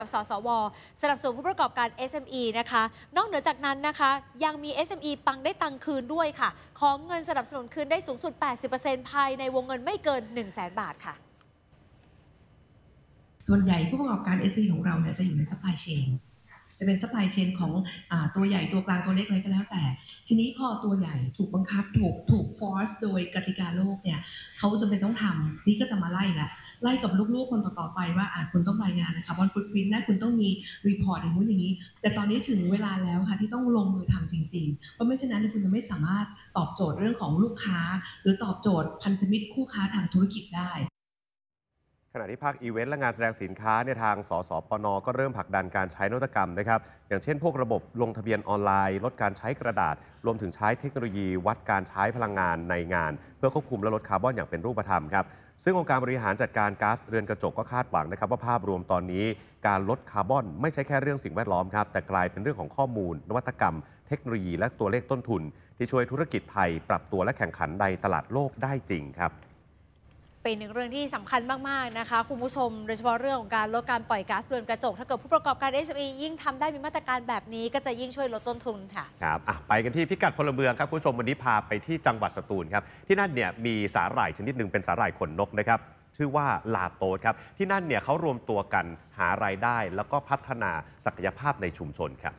สสว.สนับสนุนผู้ประกอบการ SME นะคะนอกเหนือจากนั้นนะคะยังมี SME ปังได้ตังคืนด้วยค่ะของเงินสนับสนุนคืนได้สูงสุด 80% ภายในวงเงินไม่เกิน 100,000 บาทค่ะส่วนใหญ่ผู้ประกอบการ SME ของเราเนี่ยจะอยู่ใน supply chain จะเป็น supply chain ของตัวใหญ่ตัวกลางตัวเล็กอะไรก็แล้วแต่ทีนี้พอตัวใหญ่ถูกบังคับถูก force โดยกติกาโลกเนี่ยเขาจำเป็นต้องทำนี่ก็จะมาไล่กับลูกๆคนต่อๆไปว่าคุณต้องรายงานนะคะบนฟุตพริ้นท์นะคุณต้องมี report อย่างนู้นอย่างนี้แต่ตอนนี้ถึงเวลาแล้วค่ะที่ต้องลงมือทำจริงๆเพราะไม่เช่นนั้นคุณจะไม่สามารถตอบโจทย์เรื่องของลูกค้าหรือตอบโจทย์พันธมิตรคู่ค้าทางธุรกิจได้ขณะที่ภาคอีเวนต์และงานแสดงสินค้าในทางสสปน.ก็เริ่มผลักดันการใช้นวัตกรรมนะครับอย่างเช่นพวกระบบลงทะเบียนออนไลน์ลดการใช้กระดาษรวมถึงใช้เทคโนโลยีวัดการใช้พลังงานในงานเพื่อควบคุมและลดคาร์บอนอย่างเป็นรูปธรรมครับซึ่งองค์การบริหารจัดการก๊าซเรือนกระจกก็คาดหวังนะครับว่าภาพรวมตอนนี้การลดคาร์บอนไม่ใช่แค่เรื่องสิ่งแวดล้อมครับแต่กลายเป็นเรื่องของข้อมูลนวัตกรรมเทคโนโลยีและตัวเลขต้นทุนที่ช่วยธุรกิจไทยปรับตัวและแข่งขันในตลาดโลกได้จริงครับเป็นหนึ่งเรื่องที่สำคัญมากๆนะคะคุณผู้ชมโดยเฉพาะเรื่องของการลดการปล่อยก๊าซเรือนกระจกถ้าเกิดผู้ประกอบการ SME ยิ่งทำได้มีมาตรการแบบนี้ก็จะยิ่งช่วยลดต้นทุนค่ะครับไปกันที่พิกัดพลเมืองครับคุณผู้ชมวันนี้พาไปที่จังหวัดสตูลครับที่นั่นเนี่ยมีสาหร่ายชนิดหนึ่งเป็นสาหร่ายขนนกนะครับชื่อว่าลาโตสครับที่นั่นเนี่ยเขารวมตัวกันหารายได้แล้วก็พัฒนาศักยภาพในชุมชนครับ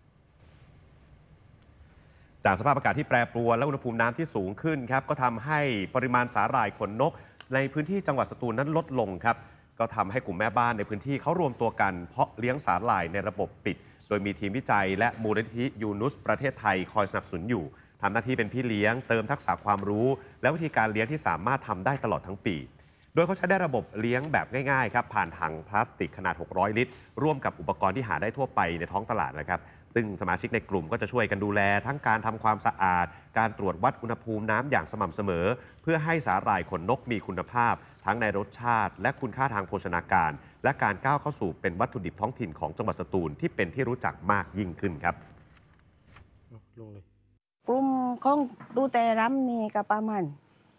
จากสภาพอากาศที่แปรปรวนและอุณหภูมิน้ำที่สูงขึ้นครับก็ทำให้ปริมาณสาหร่ายขนนกในพื้นที่จังหวัดสตูลนั้นลดลงครับก็ทำให้กลุ่มแม่บ้านในพื้นที่เขารวมตัวกันเพาะเลี้ยงสาหร่ายในระบบปิดโดยมีทีมวิจัยและมูลนิธิยูนุสประเทศไทยคอยสนับสนุนอยู่ทำหน้าที่เป็นพี่เลี้ยงเติมทักษะความรู้และวิธีการเลี้ยงที่สามารถทำได้ตลอดทั้งปีโดยเขาใช้ได้ระบบเลี้ยงแบบง่ายๆครับผ่านถังพลาสติกขนาด600 ลิตรร่วมกับอุปกรณ์ที่หาได้ทั่วไปในท้องตลาดนะครับซึ่งสมาชิกในกลุ่มก็จะช่วยกันดูแลทั้งการทำความสะอาดการตรวจวัดอุณหภูมิน้ำอย่างสม่ำเสมอเพื่อให้สาหร่ายขนนกมีคุณภาพทั้งในรสชาติและคุณค่าทางโภชนาการและการก้าวเข้าสู่เป็นวัตถุดิบท้องถิ่นของจังหวัดสตูลที่เป็นที่รู้จักมากยิ่งขึ้นครับกลุ่มของดูแต่รำนี่ก็ประมาณ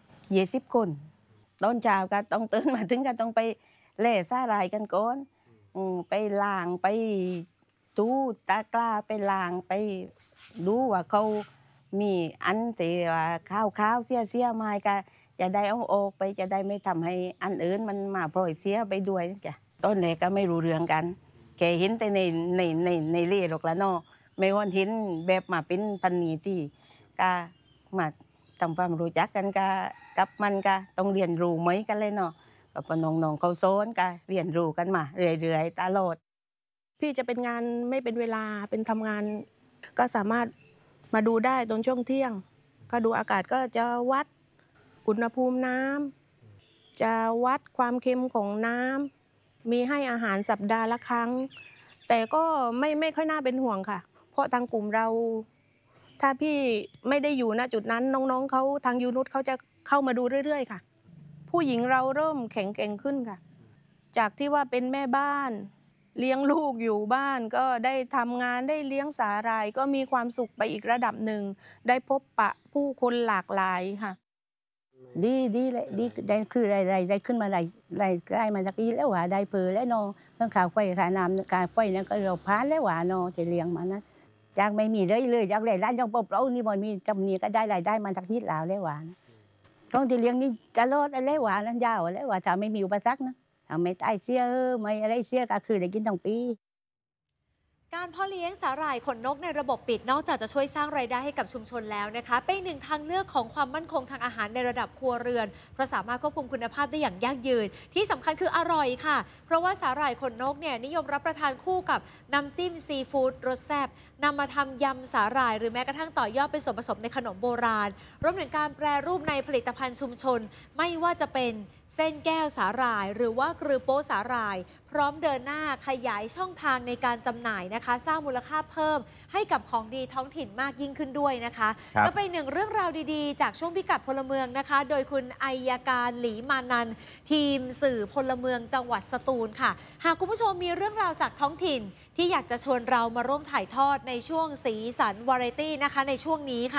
20 คนตอนเช้าก็ต้องตื่นมาถึงก็ต้องไปเล่สาหร่ายกันก่อนไปล้างไปดูตากล้าไปล้างไปดูว่าเขามีอันที่ว่าข้าวเสียมาก็จะได้เอาออกไปจะได้ไม่ทำให้อันอื่นมันมาปล่อยเสียไปด้วยจ้ะตอนแรกก็ไม่รู้เรื่องกันแค่เห็นแต่ในเล่หรอกละเนาะไม่วันเห็นแบบมาเป็นพันนีที่ก็มาทำความรู้จักกันกับมันก็ต้องเรียนรู้ไหมกันเลยเนาะกับน้องๆเขาโซนก็เรียนรู้กันมาเรื่อยๆตลอดพี่จะเป็นงานไม่เป็นเวลาเป็นทำงานก็สามารถมาดูได้ตอนช่วงเที่ยงก็ดูอากาศก็จะวัดอุณหภูมิน้ำจะวัดความเค็มของน้ำมีให้อาหารสัปดาห์ละครั้งแต่ก็ไม่ค่อยน่าเป็นห่วงค่ะเพราะทางกลุ่มเราถ้าพี่ไม่ได้อยู่ณจุดนั้นน้องๆเขาทางยูนุสเขาจะเข้ามาดูเรื่อยๆค่ะผู้หญิงเราเริ่มแข็งแกร่งขึ้นค่ะจากที่ว่าเป็นแม่บ้านเลี้ยงลูกอยู่บ้านก็ได้ทำงานได้เลี้ยงสาหร่ายก็มีความสุขไปอีกระดับหนึ่งได้พบปะผู้คนหลากหลายค่ะดีเลยดีได้คือได้ขึ้นมาได้มาจากนี้แล้วว่าได้เผลแล้วเนาะเรื่องข่าวไฟข่าวน้ำข่าวไฟนั่นก็เราผ่านแล้วว่าเนาะจะเลี้ยงมานะจากไม่มีเลยจากเลยร้านจังปบเรานี่บ่มีจำนี้ก็ได้มาจากที่ลาวแล้วว่าต้องที่เลี้ยงนี่ตลอดอะไรว่านั่นยาวแล้วว่าถ้าไม่มีอุปสรรคนะถ้าไม่ตายเสียไม่อะไรเสียก็คือได้กินทั้งปีการเพาะเลี้ยงสาหร่ายขนนกในระบบปิดนอกจากจะช่วยสร้างรายได้ให้กับชุมชนแล้วนะคะเป็นหนึ่งทางเลือกของความมั่นคงทางอาหารในระดับครัวเรือนเพราะสามารถควบคุมคุณภาพได้อย่างยั่งยืนที่สำคัญคืออร่อยค่ะเพราะว่าสาหร่ายขนนกเนี่ยนิยมรับประทานคู่กับน้ำจิ้มซีฟู้ดรสแซ่บนำมาทำยำสาหร่ายหรือแม้กระทั่งต่อยอดเป็นส่วนผสมในขนมโบราณรวมถึงการแปรรูปในผลิตภัณฑ์ชุมชนไม่ว่าจะเป็นเส้นแก้วสาหร่ายหรือว่ากรือโป๊สาหร่ายพร้อมเดินหน้าขยายช่องทางในการจำหน่ายนะคะสร้างมูลค่าเพิ่มให้กับของดีท้องถิ่นมากยิ่งขึ้นด้วยนะคะก็เป็นหนึ่งเรื่องราวดีๆจากช่วงพิกัดพลเมืองนะคะโดยคุณอัยการหลีมานันทีมสื่อพลเมืองจังหวัดสตูลค่ะหากคุณผู้ชมมีเรื่องราวจากท้องถิ่นที่อยากจะชวนเรามาร่วมถ่ายทอดในช่วงสีสันวาไรตี้นะคะในช่วงนี้ค่ะ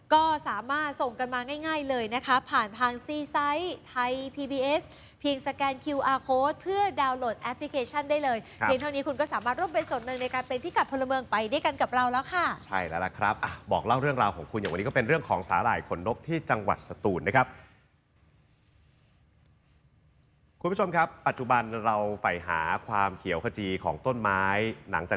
ก็สามารถส่งกันมาง่ายๆเลยนะคะ ผ่านทางซีไซต์ไทย PBS เพียงสแกน QR Code เพื่อดาวน์โหลดแอปพลิเคชันได้เลยครับเพียงเท่านี้คุณก็สามารถร่วมเป็นส่วนหนึ่งในการเป็นพิกัดพลเมืองไปด้วยกันกับเราแล้วค่ะใช่แล้วล่ะครับบอกเล่าเรื่องราวของคุณอย่างวันนี้ก็เป็นเรื่องของสาหร่ายขนนกที่จังหวัดสตูลนะครับ คุณผู้ชมครับ ปัจจุบันเราใฝ่หาความเขียวขจีของต้นไม้หลังจาก